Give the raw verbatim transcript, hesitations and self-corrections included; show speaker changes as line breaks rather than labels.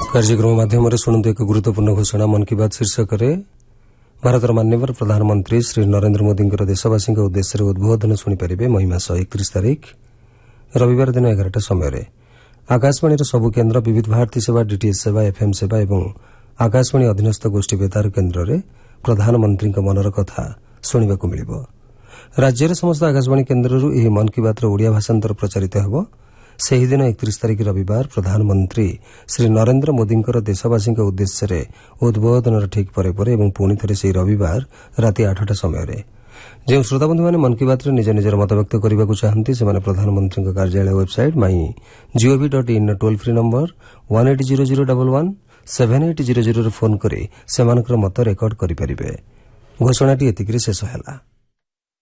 कार्यक्रम माध्यम शुणु एक गुरुत्वपूर्ण घोषणा मन की बात शीर्षक भारतर माननीय प्रधानमंत्री श्री नरेंद्र मोदी देशवासी उद्देश्य उद्बोधन शुणिपारे मई मास एकतीस तारिख रविवार दिन एगारटा समय आकाशवाणी सबु केन्द्र विविध भारती सेवा डीटीएच सेवा एफएम सेवा और आकाशवाणी अधीनस्थ गोष्ठी बेतार केन्द्र में प्रधानमंत्री मनर कथा शुणा मिल राज्यर समस्त आकाशवाणी केन्द्ररू यह मन की बात ओडिया भाषांतर प्रचारित होब से दिन एकतीस तारिख रविवार प्रधानमंत्री श्री नरेंद्र मोदी देशवासी उद्देश्य उद्बोधन ठीक पर पुणी थे से रविवार राति आठटा समय जो श्रोताबंधु मैंने मन की बात निज निजर मत व्यक्त करने को चाहती से प्रधानमंत्री कार्यालय website my gov dot in toll free number one eight zero zero double one seven eight zero zero phone कर मत रेकर्ड करें। घोषणाटी एतिक शेष है।